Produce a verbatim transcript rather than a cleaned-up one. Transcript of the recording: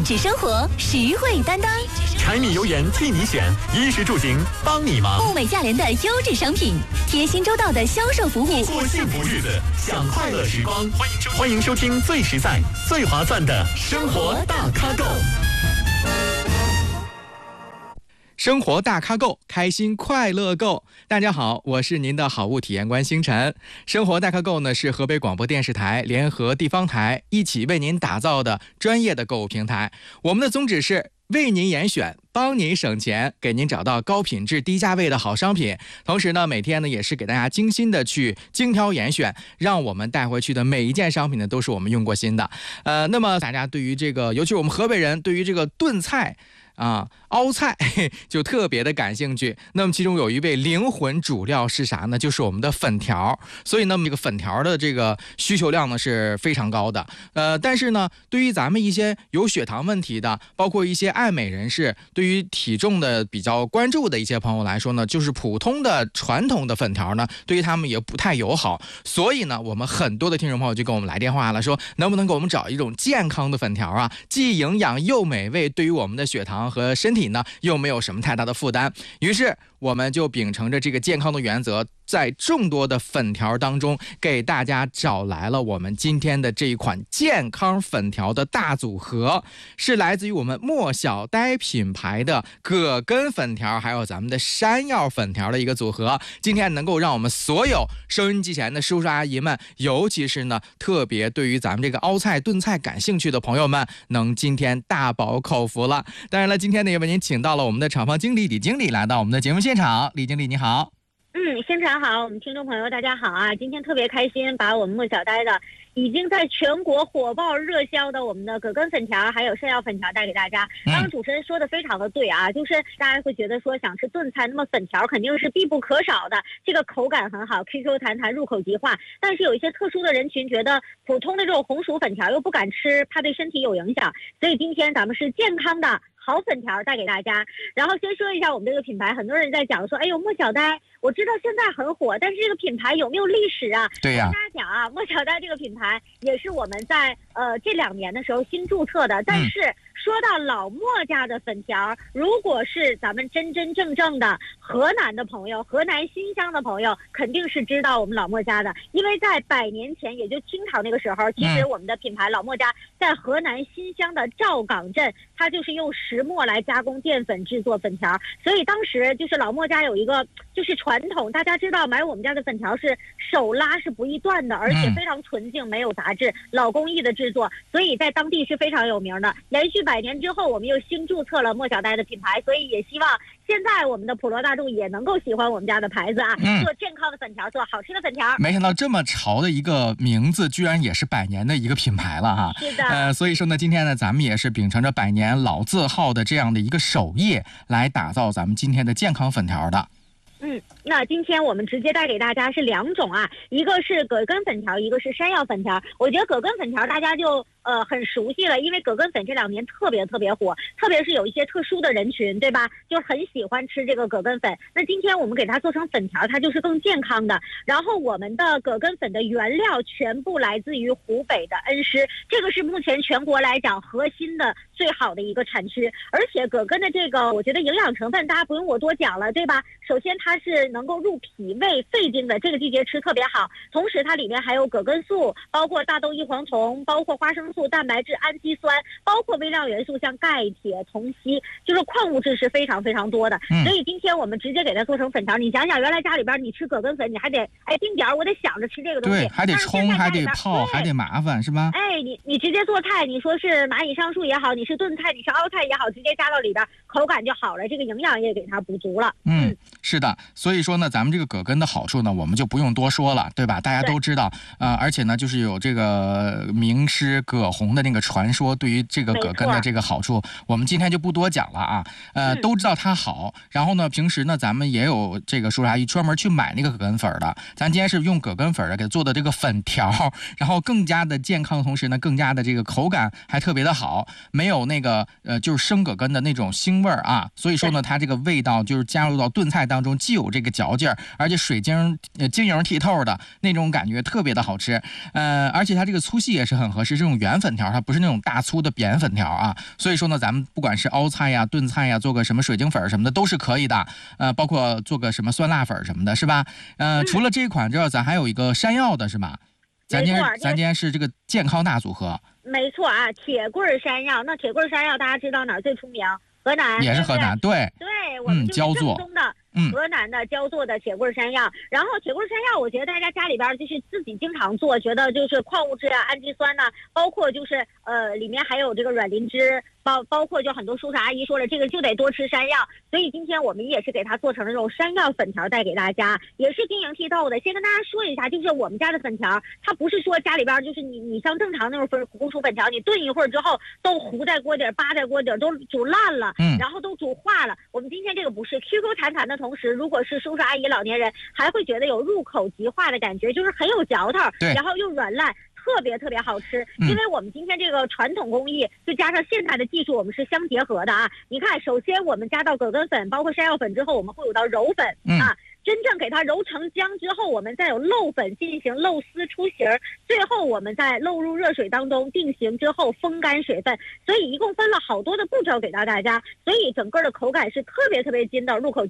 质生活，实惠担当。 柴米油盐替你选，衣食住行帮你忙。 物美价廉的优质商品，贴心周到的销售服务， 过幸福日子，享快乐时光。欢迎收欢迎收听最实在、最划算的生活大咖购。 生活大咖购，开心快乐购。大家好，我是您的好物体验官星辰。生活大咖购呢，是河北广播电视台联合地方台一起为您打造的专业的购物平台。我们的宗旨是为您严选，帮您省钱，给您找到高品质低价位的好商品。同时呢，每天呢也是给大家精心的去精挑严选，让我们带回去的每一件商品呢都是我们用过心的。呃，那么大家对于这个，尤其我们河北人对于这个炖菜啊，熬菜就特别的感兴趣。那么其中有一位灵魂主料是啥呢？就是我们的粉条。所以呢，这个粉条的这个需求量呢是非常高的。呃，但是呢，对于咱们一些有血糖问题的，包括一些爱美人士，对于体重的比较关注的一些朋友来说呢，就是普通的传统的粉条呢，对于他们也不太友好。所以呢，我们很多的听众朋友就给我们来电话了，说能不能给我们找一种健康的粉条啊，既营养又美味，对于我们的血糖和身体呢又没有什么太大的负担。于是我们就秉承着这个健康的原则，在众多的粉条当中给大家找来了我们今天的这一款健康粉条的大组合，是来自于我们莫小呆品牌的葛根粉条还有咱们的山药粉条的一个组合。今天能够让我们所有收音机前的叔叔阿姨们，尤其是呢特别对于咱们这个熬菜炖菜感兴趣的朋友们，能今天大饱口福了。当然了，今天呢也为您请到了我们的厂方经理李经理来到我们的节目现场。李经理你好。 嗯，星辰好，我们听众朋友大家好啊！今天特别开心，把我们莫小呆的已经在全国火爆热销的我们的葛根粉条还有山药粉条带给大家。刚刚主持人说的非常的对啊，就是大家会觉得说想吃炖菜，那么粉条肯定是必不可少的，这个口感很好 ，Q Q 弹弹，入口即化。但是有一些特殊的人群觉得普通的这种红薯粉条又不敢吃，怕对身体有影响，所以今天咱们是健康的好粉条带给大家。然后先说一下我们这个品牌，很多人在讲说，哎呦莫小呆，我知道现在很火，但是这个品牌有没有历史啊？ 对呀、啊， 跟大家讲啊，莫小呆这个品牌也是我们在呃这两年的时候新注册的。但是说到老莫家的粉条，如果是咱们真真正正的河南的朋友，河南新乡的朋友，肯定是知道我们老莫家的，因为在百年前，也就清朝那个时候，其实我们的品牌老莫家在河南新乡的赵岗镇，它就是用石磨来加工淀粉制作粉条，所以当时就是老莫家有一个就是传统，大家知道买我们家的粉条是手拉是不易断的，而且非常纯净，没有杂质，老工艺的制作，所以在当地是非常有名的。连续百年之后，我们又新注册了莫小呆的品牌，所以也希望现在我们的普罗大众也能够喜欢我们家的牌子啊，做健康的粉条，做好吃的粉条。 没想到这么潮的一个名字，居然也是百年的一个品牌了哈。 是的。 呃，所以说呢，今天呢，咱们也是秉承着百年老字号的这样的一个首页，来打造咱们今天的健康粉条的。 嗯，那今天我们直接带给大家是两种啊，一个是葛根粉条，一个是山药粉条。我觉得葛根粉条大家就呃很熟悉了，因为葛根粉这两年特别特别火，特别是有一些特殊的人群，对吧？就很喜欢吃这个葛根粉。那今天我们给它做成粉条，它就是更健康的。然后我们的葛根粉的原料全部来自于湖北的恩施，这个是目前全国来讲核心的最好的一个产区。而且葛根的这个，我觉得营养成分大家不用我多讲了，对吧？首先它是能够入脾胃肺经的，这个季节吃特别好。同时它里面还有葛根素，包括大豆异黄酮，包括花生素、蛋白质、氨基酸，包括微量元素像钙、铁、铜、硒，就是矿物质是非常非常多的。 嗯、 所以今天我们直接给它做成粉条。你想想，原来家里边你吃葛根粉，你还得哎定点，我得想着吃这个东西， 对，还得冲，还得泡，还得麻烦，是吧？ 哎，你你直接做菜，你说是蚂蚁上树也好，你是炖菜，你是熬菜也好，直接加到里边，口感就好了，这个营养也给它补足了。 嗯，嗯是的。所以说呢，咱们这个葛根的好处呢，我们就不用多说了，对吧？大家都知道，呃，而且呢，就是有这个名师葛洪的那个传说，对于这个葛根的这个好处，我们今天就不多讲了啊。呃，都知道它好。然后呢，平时呢，咱们也有这个叔叔阿姨专门去买那个葛根粉的。咱今天是用葛根粉的给做的这个粉条，然后更加的健康，同时呢，更加的这个口感还特别的好，没有那个呃就是生葛根的那种腥味儿啊。所以说呢，它这个味道就是加入到炖菜当中，既有这个嚼劲儿，而且水晶呃晶莹剔透的那种感觉特别的好吃。呃，而且它这个粗细也是很合适，这种圆粉条，它不是那种大粗的扁粉条啊。所以说呢，咱们不管是熬菜呀、炖菜呀，做个什么水晶粉什么的都是可以的。呃，包括做个什么酸辣粉什么的，是吧？呃， 嗯、 除了这一款之外，咱还有一个山药的是吧？咱今天咱今天是这个健康大组合。 没错啊，铁棍山药。那铁棍山药大家知道哪儿最出名？河南。 也是河南，对。 对，我们就是正宗的。 嗯， 河南的焦作的铁棍山药，然后铁棍山药，我觉得大家家里边就是自己经常做，觉得就是矿物质啊、氨基酸呐、啊，包括就是呃里面还有这个卵磷脂，包包括就很多叔叔阿姨说了，这个就得多吃山药，所以今天我们也是给它做成了这种山药粉条带给大家，也是晶莹剔透的。先跟大家说一下，就是我们家的粉条，它不是说家里边就是你你像正常那种粉红薯粉条，你炖一会儿之后都糊在锅底、扒在锅底都煮烂了， 嗯， 然后都煮化了。我们今天这个不是 Q Q 弹弹的同时，如果是叔叔阿姨老年人还会觉得有入口即化的感觉，就是很有嚼头，然后又软烂，特别特别好吃。 嗯、 因为我们今天这个传统工艺就加上现代的技术，我们是相结合的啊。你看，首先我们加到葛根粉包括山药粉之后，我们会有到揉粉、 嗯、 啊，真正给它揉成浆之后，我们再有漏粉进行漏丝出形，最后我们再漏入热水当中定型之后风干水分，所以一共分了好多的步骤给到大家，所以整个的口感是特别特别筋道，入口